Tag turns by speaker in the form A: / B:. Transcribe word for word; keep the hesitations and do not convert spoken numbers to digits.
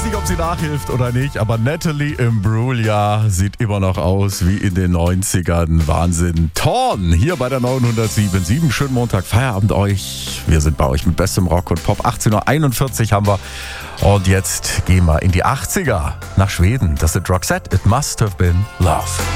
A: nicht, ob sie nachhilft oder nicht, aber Natalie Imbruglia sieht immer noch aus wie in den neunzigern. Wahnsinn. Torn hier bei der neunhundertsieben Komma sieben. Schönen Montag, Feierabend euch. Wir sind bei euch mit bestem Rock und Pop. achtzehn Uhr einundvierzig haben wir. Und jetzt gehen wir in die achtziger nach Schweden. Das ist Roxette. It must have been love.